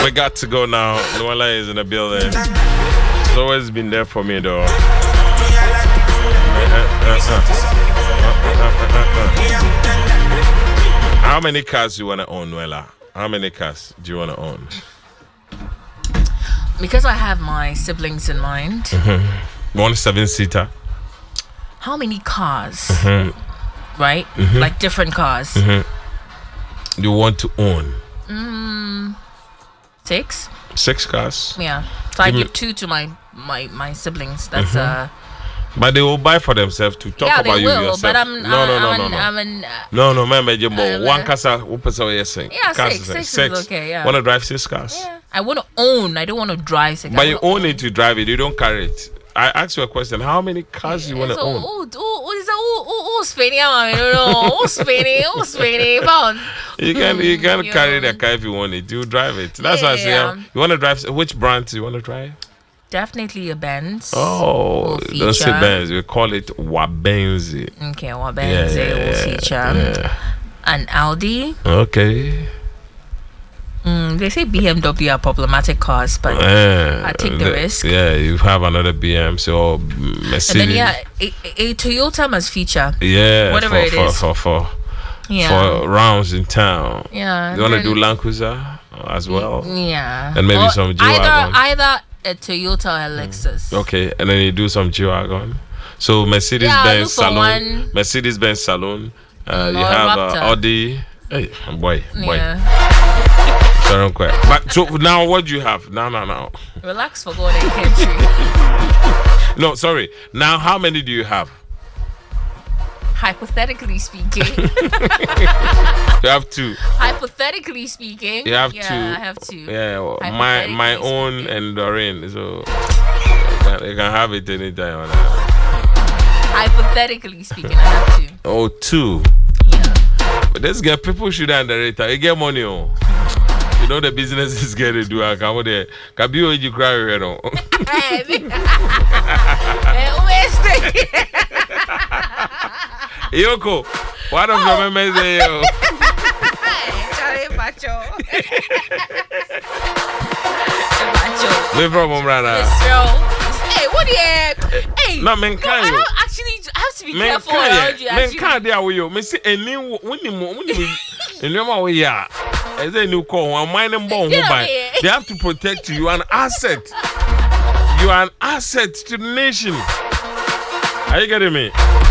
We got to go now. Noella is in the building. It's always been there for me, though. How many cars do you want to own, Noella? How many cars do you want to own? Because I have my siblings in mind. Mm-hmm. 1 7-seater. How many cars? Mm-hmm. Right? Mm-hmm. Like different cars. Mm-hmm. You want to own? 6. 6 cars? Yeah. So I give 2 to my siblings. That's But they will buy for themselves to talk about you yourself. But No, man, one casa, yeah, 6 is okay. Yeah. Want to drive 6 cars? Yeah. I want to own. I don't want to drive 6. But you own it to drive it. You don't carry it. I asked you a question. How many cars you want to own? Spinning. Pounds. You can carry the car if you want it. You drive it. That's why I say you want to drive. Which brand do you want to drive? Definitely a Benz. Oh, don't say Benz. We call it Wabenzi. Okay, Wabenzi will feature. Yeah. An Audi. Okay. They say BMW are problematic cars, but I take the risk. Yeah, you have another BM, so Mercedes. And then a Toyota must feature. Yeah, whatever it is. For rounds in town. Yeah. You want to do Land Cruiser as well? Yeah. And maybe some G-Wagon. Either a Toyota or a Lexus. Okay, and then you do some G-Wagon. So Mercedes-Benz Saloon. Mercedes-Benz Saloon. You have Audi. Hey, boy. Sorry, but so now what do you have? No. Relax for God and country. No, sorry. Now how many do you have? Hypothetically speaking. You have 2. Hypothetically speaking. You have 2. I have 2. Yeah, my own and Doreen. So you can have it anytime. Hypothetically speaking, I have 2. Oh, 2. Yeah. But this guy, people should underrate her. You get money, oh. You know the business is getting to do. I come there. Can be you cry, you know. Yoko, what of your members say yo? We from Umbrana. Hey, what do you? Hey, no, man, I have to be careful around you. Man, can't deal with you. Me see a new when you know we are. As a new call, one mining bomb. They have to protect you. You are an asset. You are an asset to the nation. Are you getting me?